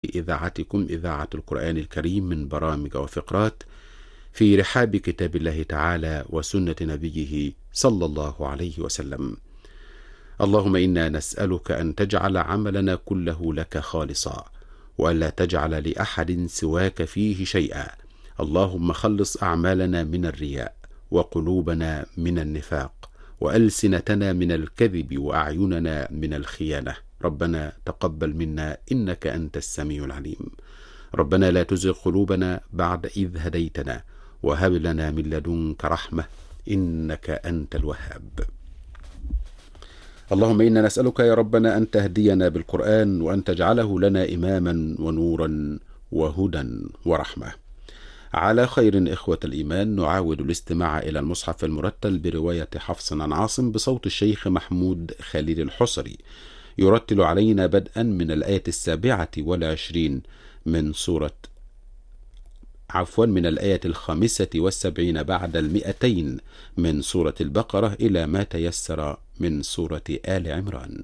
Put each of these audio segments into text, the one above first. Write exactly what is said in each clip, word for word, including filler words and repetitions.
إذاعتكم إذاعة القرآن الكريم من برامج وفقرات في رحاب كتاب الله تعالى وسنة نبيه صلى الله عليه وسلم. اللهم إنا نسألك أن تجعل عملنا كله لك خالصا، وألا تجعل لأحد سواك فيه شيئا. اللهم خلص أعمالنا من الرياء، وقلوبنا من النفاق، وألسنتنا من الكذب، وأعيننا من الخيانة. ربنا تقبل منا إنك أنت السميع العليم. ربنا لا تزغ قلوبنا بعد إذ هديتنا، وهب لنا من لدنك رحمة إنك أنت الوهاب. اللهم إنا نسألك يا ربنا أن تهدينا بالقرآن، وأن تجعله لنا إماما ونورا وهدى ورحمة. على خير إخوة الإيمان، نعاود الاستماع إلى المصحف المرتل برواية حفص عن عاصم بصوت الشيخ محمود خليل الحصري، يرتل علينا بدءا من الآية السابعة والعشرين من سورة عفوا من الآية الخامسة والسبعين بعد المئتين من سورة البقرة إلى ما تيسر من سورة آل عمران.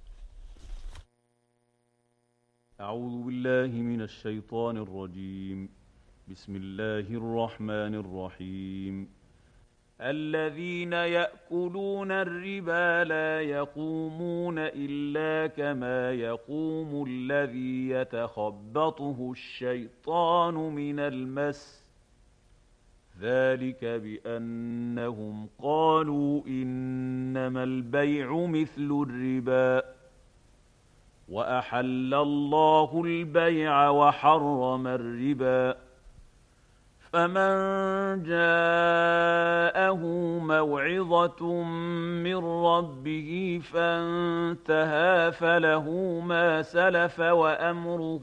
أعوذ بالله من الشيطان الرجيم. بسم الله الرحمن الرحيم. الذين يأكلون الربا لا يقومون إلا كما يقوم الذي يتخبطه الشيطان من المس، ذلك بأنهم قالوا إنما البيع مثل الربا، وأحل الله البيع وحرم الربا. فمن جاءه موعظة من ربه فانتهى فله ما سلف وأمره